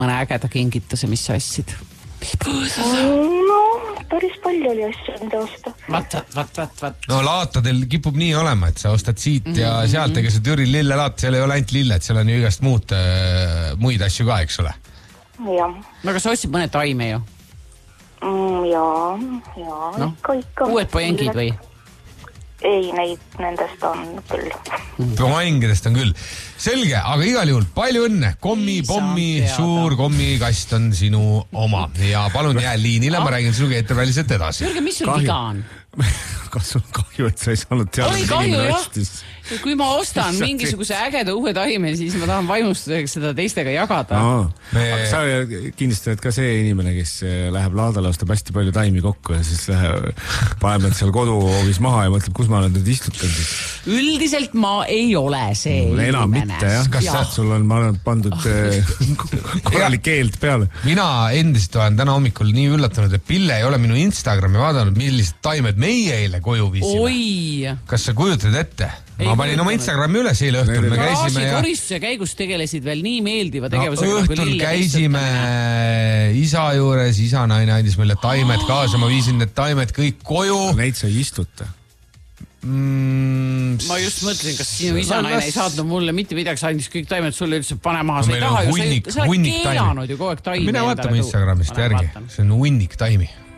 mõne ägeda kingituse, mis sa ostsid? No, päris palju oli asju, mida osta. Vat. No laatadel kipub nii olema, et sa ostad siit ja sealt, ega see Türi lillelaat, seal ei ole ainult lilled, seal on ju igast muid asju ka, eks ole? Jah. No aga sa ostsid mõne taime ju? Jaa, no, ikka. Uued poengid või? Ei, nendest on küll. Poengidest on küll. Selge, aga igal juhul palju õnne. Pommi, suur kommikast on sinu oma. Ja palun jää liinile, ma räägin sinuga etteväliselt edasi. Jürgen, mis sul viga on? Kas sul kahju, et sa ei saanud teada? Oli kahju, jah. Kui ma ostan mingisuguse ägeda uue taime, siis ma tahan vaimustusega seda teistega jagada. Aga sa kindlasti oled ka see inimene, kes läheb laadale, ostab hästi palju taimi kokku ja siis paneb need seal koduhoovis maha ja mõtleb, kus ma olen nüüd istutan. Üldiselt ma ei ole see enam inimene. Mitte, jah. Kas sul on pandud korralik keeld peale? Mina endiselt olen täna hommikul nii üllatunud, et Pille ei ole minu Instagrami vaadanud, millised taimed meie eile koju viisime. Oi! Kas sa kujutad ette? Ma panin oma Instagrami üles eile õhtul. Me käisime ja koristuse käigus tegelesid veel nii meeldiva tegevusega. Õhtul käisime isa juures, isa naine andis meile taimed kaasa, ma viisin need taimed kõik koju. Neid sa ei istuta. Ma just mõtlesin, kas sinu isa naine ei saatnud mulle mitte midagi, sa andis kõik taimed sulle üldse pane maha, sa ei taha ju, sa oled keelanud ju kogu aeg taimi. Mine vaatame Instagramist järgi, see on hunnik taimi.